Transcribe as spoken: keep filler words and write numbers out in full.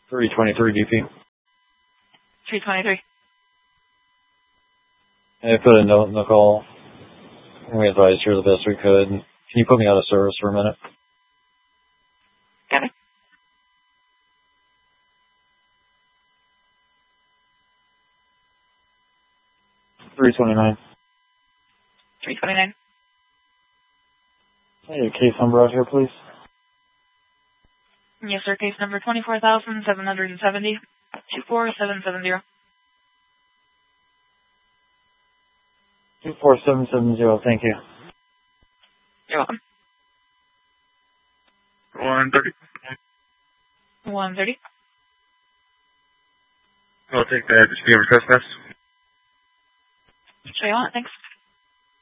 three twenty-three D P. three twenty-three. I put a note in the call. We advised her the best we could. Can you put me out of service for a minute? Got it. three twenty-nine. three twenty-nine. Hey, case number out here, please. Yes, sir. Case number twenty-four thousand seven hundred seventy. two four seven seven zero. two four seven seven zero, thank you. You're welcome. one thirty. one thirty. I'll take that. Just be over trespass. Show you on it. Thanks.